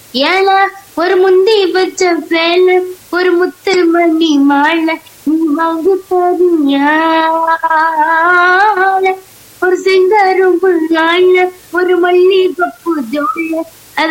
ஏல ஒரு முந்தி வச்ச வேலை ஒரு முத்து மணி மாலை நீ வாங்கி தரியா ஒரு செங்கரும்பு நாள ஒரு மல்லிகைப்பூ ஜோல